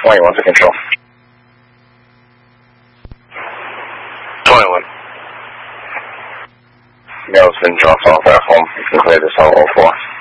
21 to control. 21. Mail's been dropped off at home. You can clear this on 04.